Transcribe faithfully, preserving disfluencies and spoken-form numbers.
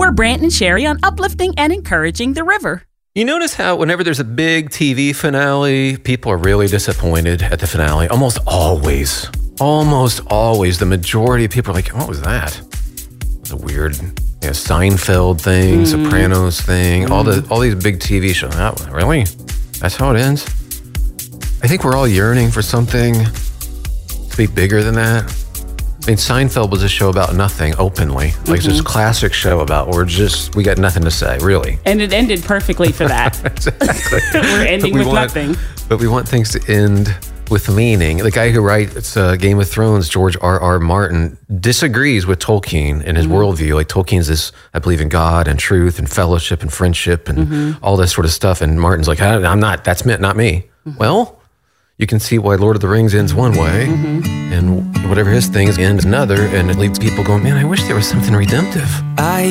We're Brant and Sherry on uplifting and encouraging the river. You notice how whenever there's a big T V finale, people are really disappointed at the finale? Almost always. Almost always. The majority of people are like, what was that? It was a weird you know, Seinfeld thing, mm. Sopranos thing, mm. all the all these big T V shows. Oh, really? That's how it ends? I think we're all yearning for something to be bigger than that. I mean, Seinfeld was a show about nothing openly. Like, mm-hmm. it's this classic show about we're just, we got nothing to say, really. And it ended perfectly for that. Exactly. We're ending we with want, nothing. But we want things to end with meaning. The guy who writes uh, Game of Thrones, George R R. Martin, disagrees with Tolkien and his mm-hmm. worldview. Like, Tolkien's this, I believe in God and truth and fellowship and friendship and mm-hmm. all this sort of stuff. And Martin's like, I, I'm not, that's meant, not me. Mm-hmm. Well, you can see why Lord of the Rings ends one way, mm-hmm. and whatever his thing ends another, and it leaves people going, man, I wish there was something redemptive. I